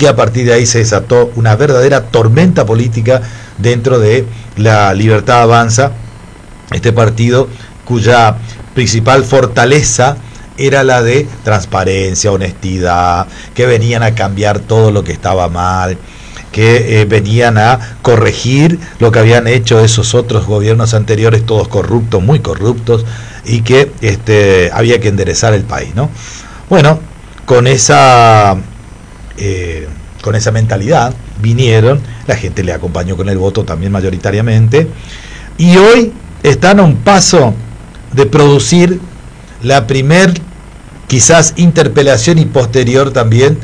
que a partir de ahí se desató una verdadera tormenta política dentro de la Libertad Avanza, este partido cuya principal fortaleza era la de transparencia, honestidad, que venían a cambiar todo lo que estaba mal, que venían a corregir lo que habían hecho esos otros gobiernos anteriores, todos corruptos, muy corruptos, y que había que enderezar el país, ¿no? Bueno, con esa mentalidad vinieron, la gente le acompañó con el voto también mayoritariamente, y hoy están a un paso de producir la primer, quizás, interpelación y posterior también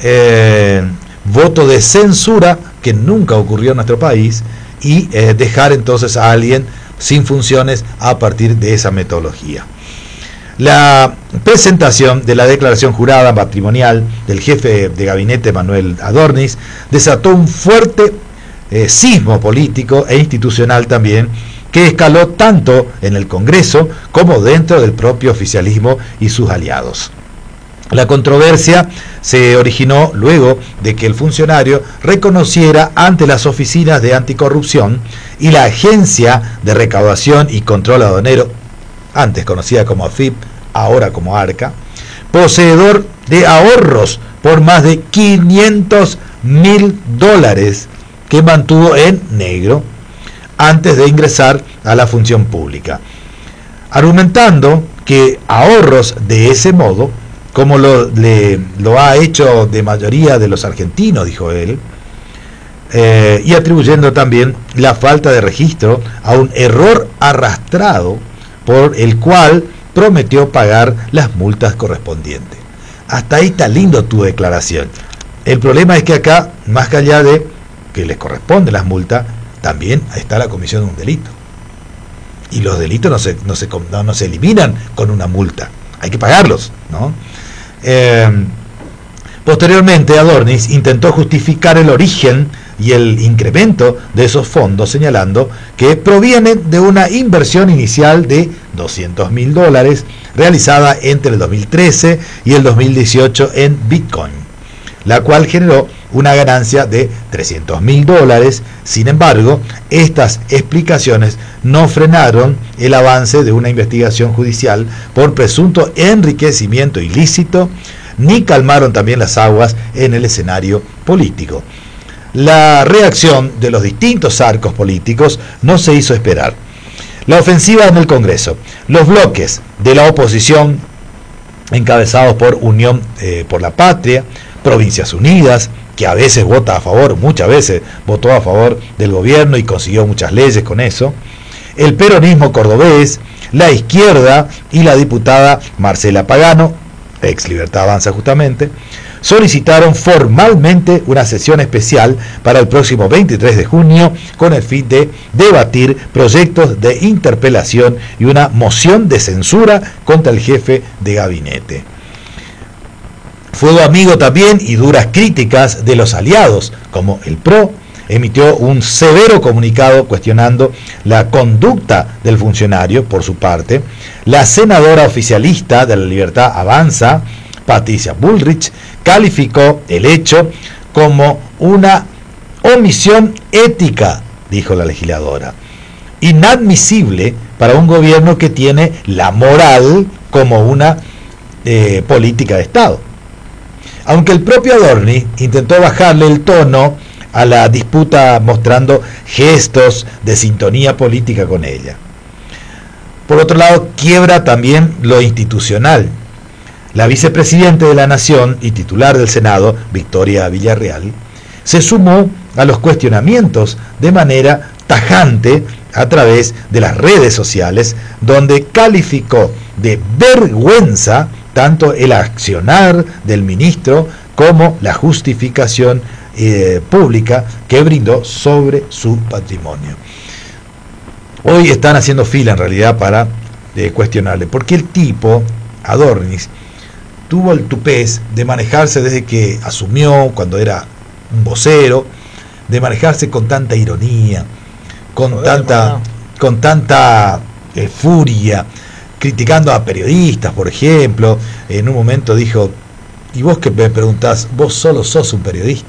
voto de censura que nunca ocurrió en nuestro país, y dejar entonces a alguien sin funciones a partir de esa metodología. La presentación de la declaración jurada patrimonial del jefe de gabinete Manuel Adornis desató un fuerte sismo político e institucional también, que escaló tanto en el Congreso como dentro del propio oficialismo y sus aliados. La controversia se originó luego de que el funcionario reconociera ante las oficinas de anticorrupción y la Agencia de Recaudación y Control Aduanero, antes conocida como AFIP, ahora como ARCA, poseedor de ahorros por más de $500.000 que mantuvo en negro antes de ingresar a la función pública, argumentando que ahorros de ese modo, como lo ha hecho de mayoría de los argentinos, dijo él, y atribuyendo también la falta de registro a un error arrastrado por el cual prometió pagar las multas correspondientes. Hasta ahí está lindo tu declaración. El problema es que acá, más allá de que les corresponden las multas, también está la comisión de un delito. Y los delitos no se eliminan con una multa, hay que pagarlos, ¿no? Posteriormente, Adornis intentó justificar el origen y el incremento de esos fondos, señalando que provienen de una inversión inicial de $200.000 realizada entre el 2013 y el 2018 en Bitcoin, la cual generó una ganancia de $300.000. Sin embargo, estas explicaciones no frenaron el avance de una investigación judicial por presunto enriquecimiento ilícito, ni calmaron también las aguas en el escenario político. La reacción de los distintos arcos políticos no se hizo esperar. La ofensiva en el Congreso, los bloques de la oposición, encabezados por Unión por la Patria, Provincias Unidas, que a veces vota a favor, muchas veces votó a favor del gobierno y consiguió muchas leyes con eso, el peronismo cordobés, la izquierda y la diputada Marcela Pagano, ex Libertad Avanza justamente, solicitaron formalmente una sesión especial para el próximo 23 de junio con el fin de debatir proyectos de interpelación y una moción de censura contra el jefe de gabinete. Fuego amigo también y duras críticas de los aliados, como el PRO, emitió un severo comunicado cuestionando la conducta del funcionario. Por su parte, la senadora oficialista de la Libertad Avanza, Patricia Bullrich, calificó el hecho como una omisión ética, dijo la legisladora, inadmisible para un gobierno que tiene la moral como una política de Estado. Aunque el propio Adornis intentó bajarle el tono a la disputa mostrando gestos de sintonía política con ella. Por otro lado, quiebra también lo institucional. La vicepresidenta de la Nación y titular del Senado, Victoria Villarreal, se sumó a los cuestionamientos de manera tajante a través de las redes sociales, donde calificó de vergüenza tanto el accionar del ministro como la justificación pública que brindó sobre su patrimonio. Hoy están haciendo fila en realidad para cuestionarle, porque el tipo, Adornis, tuvo el tupés de manejarse desde que asumió, cuando era un vocero, de manejarse con tanta ironía, con tanta furia, criticando a periodistas, por ejemplo. En un momento dijo: y vos que me preguntás, vos solo sos un periodista.